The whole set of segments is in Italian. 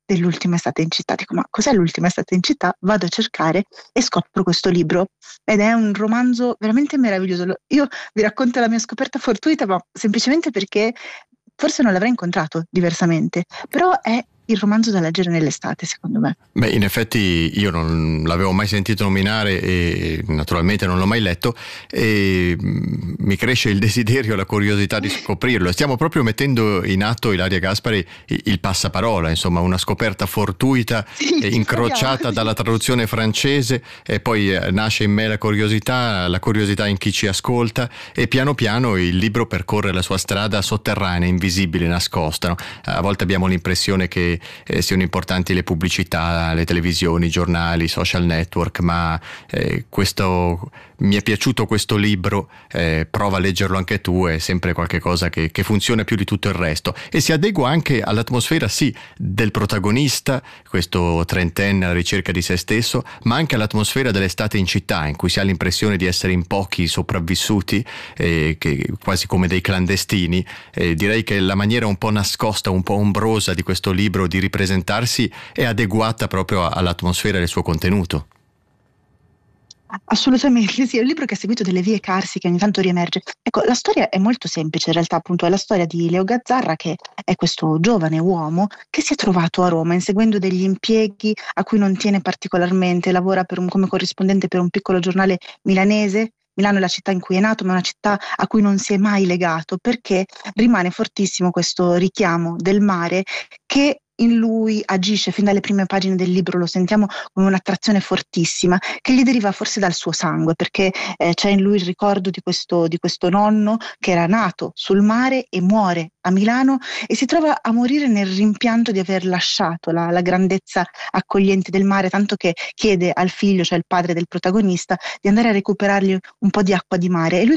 dell'ultima estate in città. Dico, ma cos'è l'ultima estate in città? Vado a cercare e scopro questo libro ed è un romanzo veramente meraviglioso. Io vi racconto la mia scoperta fortuita, ma semplicemente perché forse non l'avrei incontrato diversamente, però è il romanzo da leggere nell'estate, secondo me. Beh, in effetti io non l'avevo mai sentito nominare e naturalmente non l'ho mai letto, e mi cresce il desiderio, la curiosità di scoprirlo. Stiamo proprio mettendo in atto, Ilaria Gaspari, il passaparola, insomma una scoperta fortuita, Sì, incrociata dalla traduzione francese, e poi nasce in me la curiosità in chi ci ascolta, e piano piano il libro percorre la sua strada sotterranea, invisibile, nascosta, no? A volte abbiamo l'impressione che siano importanti le pubblicità, le televisioni, i giornali, i social network, ma mi è piaciuto questo libro, prova a leggerlo anche tu, è sempre qualche cosa che funziona più di tutto il resto e si adegua anche all'atmosfera, sì, del protagonista, questo trentenne alla ricerca di se stesso, ma anche all'atmosfera dell'estate in città, in cui si ha l'impressione di essere in pochi sopravvissuti, quasi come dei clandestini. Direi che la maniera un po' nascosta, un po' ombrosa di questo libro di ripresentarsi è adeguata proprio all'atmosfera del suo contenuto. Assolutamente sì, è un libro che ha seguito delle vie carsiche, ogni tanto riemerge. Ecco, la storia è molto semplice, in realtà appunto è la storia di Leo Gazzarra, che è questo giovane uomo che si è trovato a Roma inseguendo degli impieghi a cui non tiene particolarmente, lavora come corrispondente per un piccolo giornale milanese. Milano è la città in cui è nato, ma è una città a cui non si è mai legato, perché rimane fortissimo questo richiamo del mare che in lui agisce fin dalle prime pagine del libro, lo sentiamo come un'attrazione fortissima che gli deriva forse dal suo sangue, perché c'è in lui il ricordo di questo nonno che era nato sul mare e muore a Milano e si trova a morire nel rimpianto di aver lasciato la grandezza accogliente del mare, tanto che chiede al figlio, cioè il padre del protagonista, di andare a recuperargli un po' di acqua di mare e lui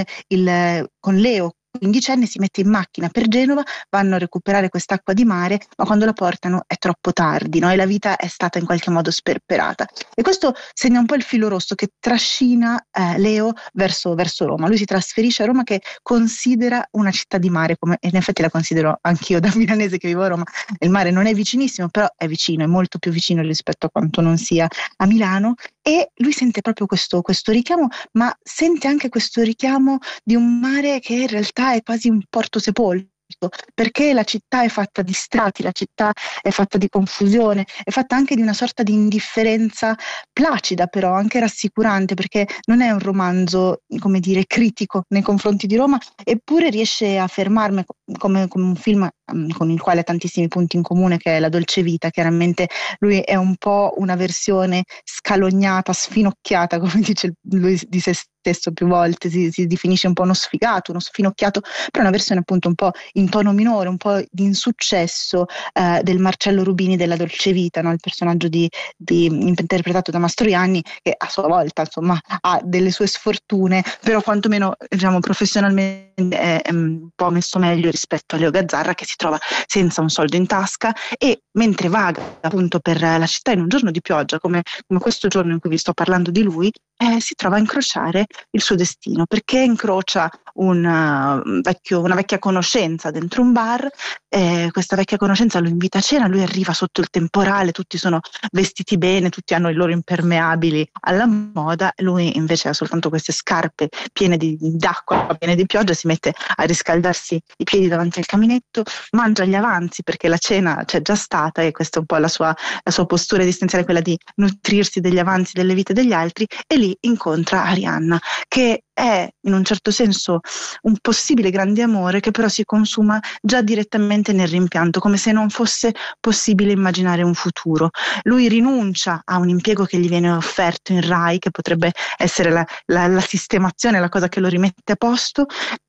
con Leo, quindicenne, si mette in macchina per Genova, vanno a recuperare quest'acqua di mare, ma quando la portano è troppo tardi, no? E la vita è stata in qualche modo sperperata. E questo segna un po' il filo rosso che trascina Leo verso Roma. Lui si trasferisce a Roma, che considera una città di mare, come e in effetti la considero anch'io da milanese che vivo a Roma. Il mare non è vicinissimo, però è vicino, è molto più vicino rispetto a quanto non sia a Milano, e lui sente proprio questo richiamo, ma sente anche questo richiamo di un mare che in realtà è quasi un porto sepolto, perché la città è fatta di strati, la città è fatta di confusione, è fatta anche di una sorta di indifferenza placida, però anche rassicurante, perché non è un romanzo, come dire, critico nei confronti di Roma, eppure riesce a fermarmi come un film con il quale ha tantissimi punti in comune, che è La dolce vita. Chiaramente lui è un po' una versione scalognata, sfinocchiata, come dice lui di se stesso più volte, si definisce un po' uno sfigato, uno sfinocchiato, però una versione appunto un po' in tono minore, un po' di insuccesso del Marcello Rubini della dolce vita, no? Il personaggio interpretato da Mastroianni, che a sua volta insomma ha delle sue sfortune, però quantomeno diciamo professionalmente è un po' messo meglio rispetto a Leo Gazzarra, che si trova senza un soldo in tasca e mentre vaga appunto per la città in un giorno di pioggia come questo giorno in cui vi sto parlando di lui, si trova a incrociare il suo destino, perché incrocia una vecchia conoscenza dentro un bar. Questa vecchia conoscenza lo invita a cena, lui arriva sotto il temporale, tutti sono vestiti bene, tutti hanno i loro impermeabili alla moda, lui invece ha soltanto queste scarpe piene d'acqua, piene di pioggia, si mette a riscaldarsi i piedi davanti al caminetto, mangia gli avanzi perché la cena c'è già stata e questa è un po' la sua postura esistenziale, quella di nutrirsi degli avanzi delle vite degli altri, e lì incontra Arianna, che è in un certo senso un possibile grande amore che però si consuma già direttamente nel rimpianto, come se non fosse possibile immaginare un futuro. Lui rinuncia a un impiego che gli viene offerto in Rai, che potrebbe essere la sistemazione, la cosa che lo rimette a posto,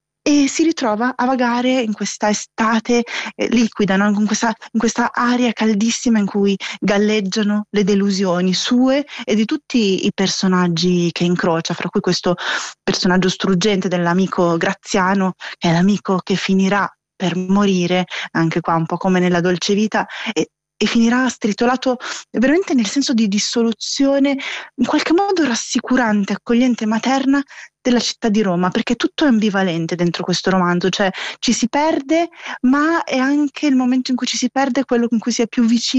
e si ritrova a vagare in questa estate liquida, no? In questa aria caldissima in cui galleggiano le delusioni sue e di tutti i personaggi che incrocia, fra cui questo personaggio struggente dell'amico Graziano, che è l'amico che finirà per morire, anche qua un po' come nella dolce vita, e finirà stritolato veramente nel senso di dissoluzione, in qualche modo rassicurante, accogliente, materna della città di Roma, perché tutto è ambivalente dentro questo romanzo, cioè ci si perde, ma è anche il momento in cui ci si perde quello in cui si è più vicini